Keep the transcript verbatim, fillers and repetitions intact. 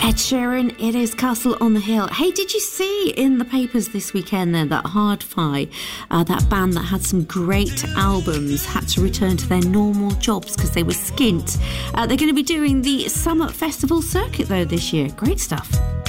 Ed Sheeran, it is Castle on the Hill. Hey, did you see in the papers this weekend then that Hard-Fi, uh, that band that had some great albums, had to return to their normal jobs because they were skint? Uh, they're going to be doing the Summer Festival circuit though this year. Great stuff.